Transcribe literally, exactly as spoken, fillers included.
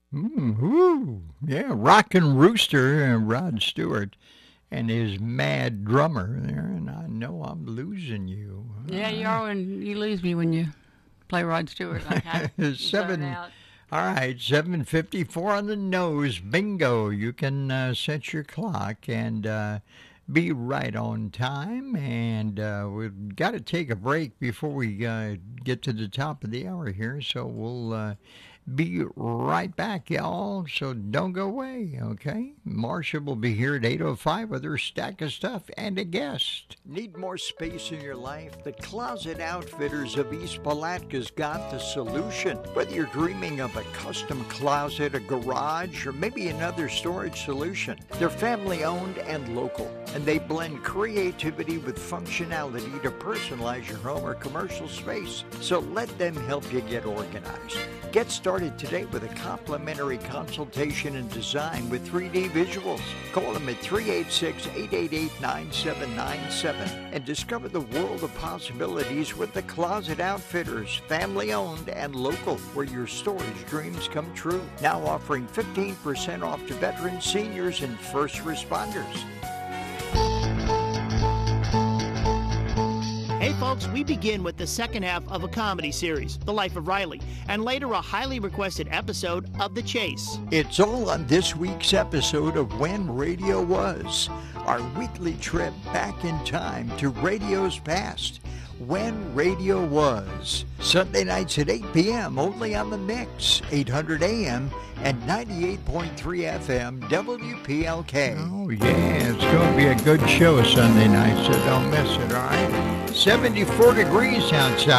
Mm, woo. Yeah, Rockin' Rooster and Rod Stewart and his mad drummer there, and I know I'm losing you. Yeah, you All are when you lose me when you play Rod Stewart. I kind right. of zone Seven. out. All right, seven fifty-four on the nose. Bingo. You can uh, set your clock and uh, be right on time. And uh, we've got to take a break before we uh, get to the top of the hour here. So we'll uh, be right back, y'all. So don't go away, okay? Marcia will be here at eight oh five with her stack of stuff and a guest. Need more space in your life? The Closet Outfitters of East Palatka's got the solution. Whether you're dreaming of a custom closet, a garage, or maybe another storage solution, they're family owned and local, and they blend creativity with functionality to personalize your home or commercial space. So let them help you get organized. Get started today with a complimentary consultation and design with three D visuals. Call them at three eight six, eight eight eight, nine seven nine seven and discover the world of possibilities with the Closet Outfitters, family owned and local, where your storage dreams come true. Now offering fifteen percent off to veterans, seniors, and first responders. Hey folks, we begin with the second half of a comedy series, The Life of Riley, and later a highly requested episode of The Chase. It's all on this week's episode of When Radio Was, our weekly trip back in time to radio's past. When Radio Was, Sunday nights at eight p.m. only on The Mix, eight hundred A M and ninety-eight point three F M W P L K. Oh, yeah, it's going to be a good show Sunday night, so don't miss it, all right? seventy-four degrees outside.